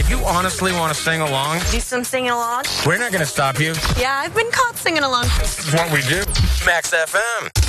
if you honestly want to sing along, Do some singing along? we're not going to stop you. Yeah, I've been caught singing along. This is what we do. Max FM.